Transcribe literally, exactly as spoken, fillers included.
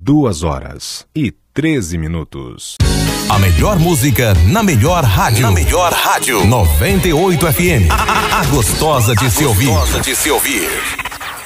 duas horas e treze minutos. A melhor música na melhor rádio. Na melhor rádio. noventa e oito F M. A, a, a gostosa de se ouvir. Gostosa de se ouvir.